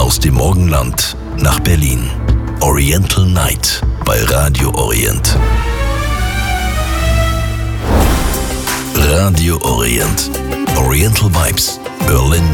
Aus dem Morgenland nach Berlin. Oriental Night bei Radio Orient. Radio Orient. Oriental Vibes. Berlin